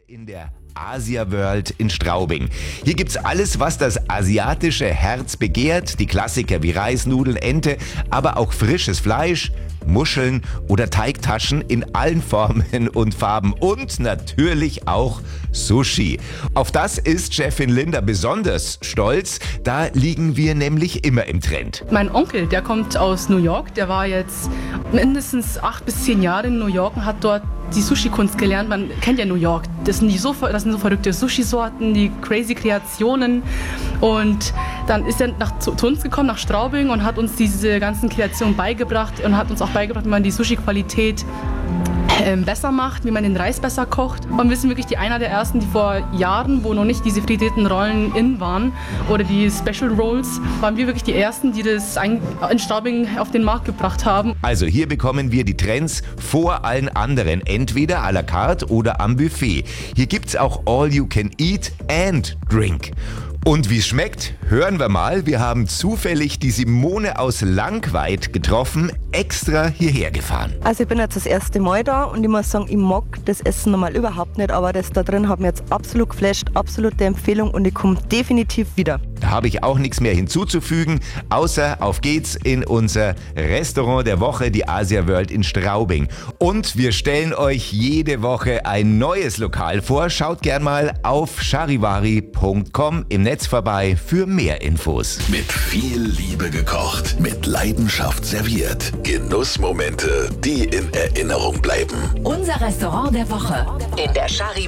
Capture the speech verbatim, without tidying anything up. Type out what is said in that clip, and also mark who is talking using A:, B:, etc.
A: In der Asia World in Straubing. Hier gibt's alles, was das asiatische Herz begehrt. Die Klassiker wie Reisnudeln, Ente, aber auch frisches Fleisch, Muscheln oder Teigtaschen in allen Formen und Farben und natürlich auch Sushi. Auf das ist Chefin Linda besonders stolz. Da liegen wir nämlich immer im Trend.
B: Mein Onkel, der kommt aus New York. Der war jetzt mindestens acht bis zehn Jahre in New York und hat dort die Sushi-Kunst gelernt. Man kennt ja New York. Das sind, die so, das sind so verrückte Sushi-Sorten, die crazy Kreationen. Und dann ist er nach, zu, zu uns gekommen, nach Straubing, und hat uns diese ganzen Kreationen beigebracht und hat uns auch beigebracht, wie man die Sushi-Qualität ähm, besser macht, wie man den Reis besser kocht. Und wir sind wirklich die einer der ersten, die vor Jahren, wo noch nicht diese frittierten Rollen in waren oder die Special Rolls, waren wir wirklich die ersten, die das in Straubing auf den Markt gebracht haben.
A: Also hier bekommen wir die Trends vor allen anderen, entweder à la carte oder am Buffet. Hier gibt's auch All You Can Eat and Drink. Und wie es schmeckt, hören wir mal. Wir haben zufällig die Simone aus Langweid getroffen, extra hierher gefahren.
C: Also ich bin jetzt das erste Mal da und ich muss sagen, ich mag das Essen normal überhaupt nicht, aber das da drin hat mir jetzt absolut geflasht, absolute Empfehlung, und ich komme definitiv wieder.
A: Da habe ich auch nichts mehr hinzuzufügen, außer auf geht's in unser Restaurant der Woche, die Asia World in Straubing. Und wir stellen euch jede Woche ein neues Lokal vor. Schaut gern mal auf charivari punkt com im Netz vorbei für mehr Infos.
D: Mit viel Liebe gekocht, mit Leidenschaft serviert. Genussmomente, die in Erinnerung bleiben.
E: Unser Restaurant der Woche in der Charivari.